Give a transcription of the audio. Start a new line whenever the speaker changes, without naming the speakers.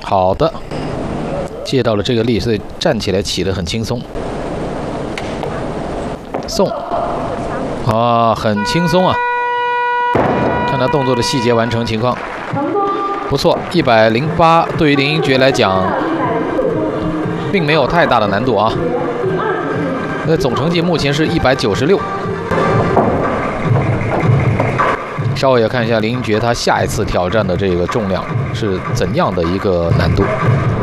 好的，借到了这个力，所以站起来起得很轻松。送，啊，很轻松啊！看他动作的细节完成情况，不错，108对于林英爵来讲，并没有太大的难度啊。那总成绩目前是196。稍微要看一下林英爵他下一次挑战的这个重量是怎样的一个难度。